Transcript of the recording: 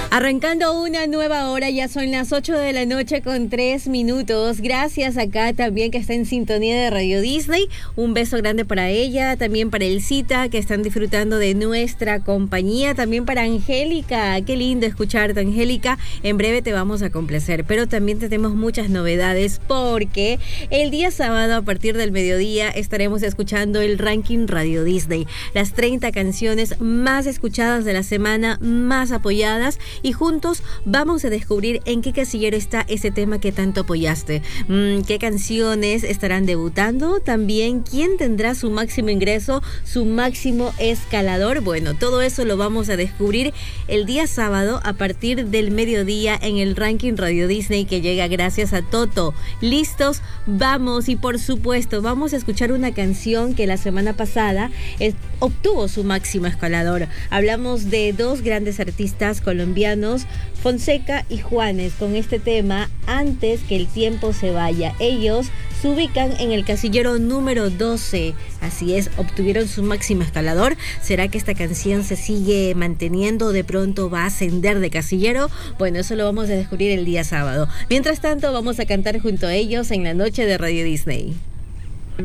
Arrancando una nueva hora, ya son las 8 de la noche con 3 minutos. Gracias acá también que está en sintonía de Radio Disney. Un beso grande para ella, también para Elcita que están disfrutando de nuestra compañía. También para Angélica, qué lindo escucharte, Angélica. En breve te vamos a complacer, pero también tenemos muchas novedades porque el día sábado a partir del mediodía estaremos escuchando el ranking Radio Disney. Las 30 canciones más escuchadas de la semana, más apoyadas. Y juntos vamos a descubrir en qué casillero está ese tema que tanto apoyaste. ¿Qué canciones estarán debutando? También, ¿quién tendrá su máximo ingreso, su máximo escalador? Bueno, todo eso lo vamos a descubrir el día sábado a partir del mediodía en el ranking Radio Disney que llega gracias a Toto. ¿Listos? Vamos, y por supuesto, vamos a escuchar una canción que la semana pasada obtuvo su máximo escalador. Hablamos de dos grandes artistas colombianos, Fonseca y Juanes, con este tema Antes que el tiempo se vaya. Ellos se ubican en el casillero número 12. Así es, obtuvieron su máximo escalador. ¿Será que esta canción se sigue manteniendo? ¿De pronto va a ascender de casillero? Bueno, eso lo vamos a descubrir el día sábado. Mientras tanto, vamos a cantar junto a ellos en la noche de Radio Disney.